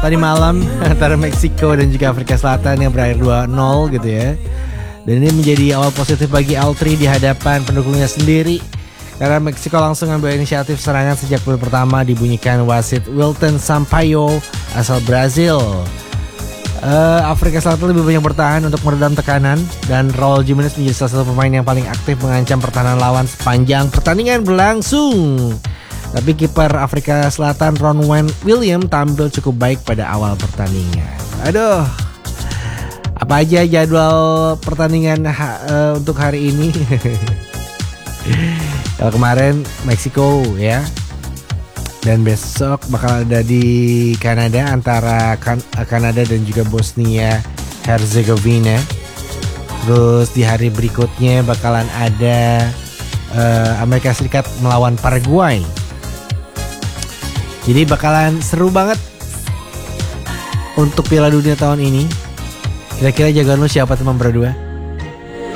tadi malam antara Meksiko dan juga Afrika Selatan yang berakhir 2-0 gitu ya. Dan ini menjadi awal positif bagi Autry di hadapan pendukungnya sendiri, karena Meksiko langsung ambil inisiatif serangan sejak gol pertama dibunyikan wasit Wilton Sampaio asal Brazil. Afrika Selatan lebih banyak bertahan untuk meredam tekanan, dan Raul Jimenez menjadi salah satu pemain yang paling aktif mengancam pertahanan lawan sepanjang pertandingan berlangsung. Tapi kiper Afrika Selatan Ronwen Williams tampil cukup baik pada awal pertandingan. Aduh, apa aja jadwal pertandingan untuk hari ini? Kalau kemarin Meksiko ya, dan besok bakal ada di Kanada antara Kanada dan juga Bosnia Herzegovina. Terus di hari berikutnya bakalan ada Amerika Serikat melawan Paraguay. Jadi bakalan seru banget untuk Piala Dunia tahun ini. Kira-kira jagoan lu siapa teman berdua?